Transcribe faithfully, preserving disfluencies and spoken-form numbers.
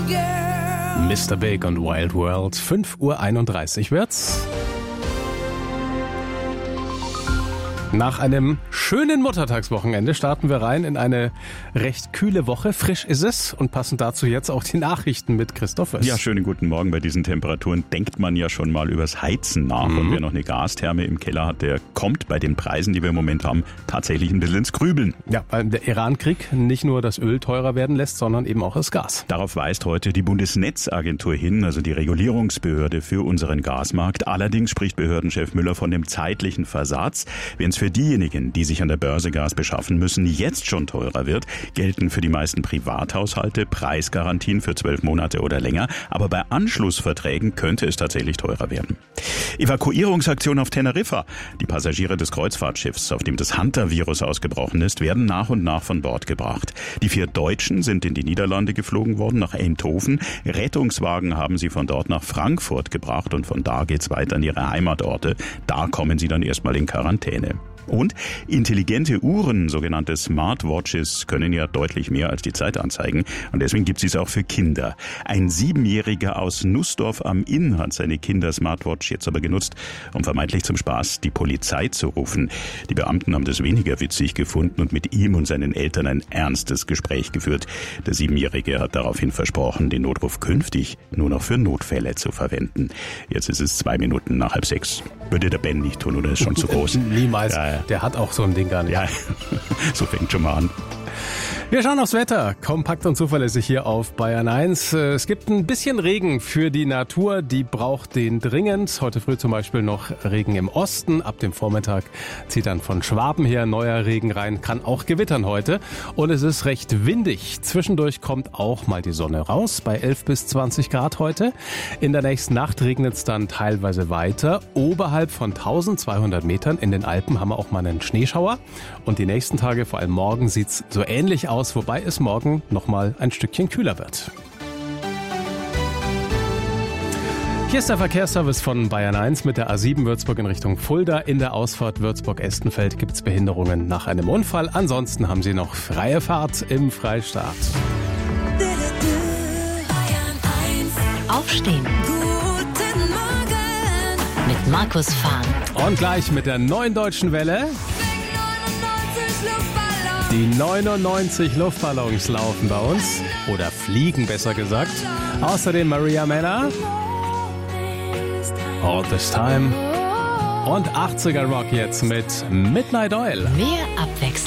girl. Mister Big und Wild World, fünf Uhr einunddreißig wird's. Nach einem schönen Muttertagswochenende starten wir rein in eine recht kühle Woche. Frisch ist es und passend dazu jetzt auch die Nachrichten mit Christoph Wöss. Ja, schönen guten Morgen. Bei diesen Temperaturen denkt man ja schon mal übers Heizen nach. Mhm. Und wer noch eine Gastherme im Keller hat, der kommt bei den Preisen, die wir im Moment haben, tatsächlich ein bisschen ins Grübeln. Ja, weil der Iran-Krieg nicht nur das Öl teurer werden lässt, sondern eben auch das Gas. Darauf weist heute die Bundesnetzagentur hin, also die Regulierungsbehörde für unseren Gasmarkt. Allerdings spricht Behördenchef Müller von dem zeitlichen Versatz. Wenn es für diejenigen, die sich an der Börse Gas beschaffen müssen, jetzt schon teurer wird, gelten für die meisten Privathaushalte Preisgarantien für zwölf Monate oder länger. Aber bei Anschlussverträgen könnte es tatsächlich teurer werden. Evakuierungsaktion auf Teneriffa. Die Passagiere des Kreuzfahrtschiffs, auf dem das Hunter-Virus ausgebrochen ist, werden nach und nach von Bord gebracht. Die vier Deutschen sind in die Niederlande geflogen worden, nach Eindhoven. Rettungswagen haben sie von dort nach Frankfurt gebracht und von da geht's weiter in ihre Heimatorte. Da kommen sie dann erstmal in Quarantäne. Und intelligente Uhren, sogenannte Smartwatches, können ja deutlich mehr als die Zeit anzeigen. Und deswegen gibt es sie auch für Kinder. Ein Siebenjähriger aus Nussdorf am Inn hat seine Kinder-Smartwatch jetzt aber genutzt, um vermeintlich zum Spaß die Polizei zu rufen. Die Beamten haben das weniger witzig gefunden und mit ihm und seinen Eltern ein ernstes Gespräch geführt. Der Siebenjährige hat daraufhin versprochen, den Notruf künftig nur noch für Notfälle zu verwenden. Jetzt ist es zwei Minuten nach halb sechs. Würde der Ben nicht tun, oder ist schon zu groß? Niemals. Ja, ja. Der hat auch so ein Ding gar nicht. Ja, so fängt schon mal an. Wir schauen aufs Wetter. Kompakt und zuverlässig hier auf Bayern eins. Es gibt ein bisschen Regen für die Natur. Die braucht den dringend. Heute früh zum Beispiel noch Regen im Osten. Ab dem Vormittag zieht dann von Schwaben her neuer Regen rein. Kann auch gewittern heute. Und es ist recht windig. Zwischendurch kommt auch mal die Sonne raus. Bei elf bis zwanzig Grad heute. In der nächsten Nacht regnet es dann teilweise weiter. Oberhalb von eintausendzweihundert Metern in den Alpen haben wir auch mal einen Schneeschauer. Und die nächsten Tage, vor allem morgen, sieht es so ähnlich aus. Wobei es morgen noch mal ein Stückchen kühler wird. Hier ist der Verkehrsservice von Bayern eins mit der A sieben Würzburg in Richtung Fulda. In der Ausfahrt Würzburg-Estenfeld gibt es Behinderungen nach einem Unfall. Ansonsten haben Sie noch freie Fahrt im Freistaat. Aufstehen. Guten Morgen. Mit Markus Fahn. Und gleich mit der neuen Deutschen Welle. Die neunundneunzig Luftballons laufen bei uns. Oder fliegen, besser gesagt. Außerdem Maria Mena. All This Time. Und achtziger Rock jetzt mit Midnight Oil. Mehr Abwechslung.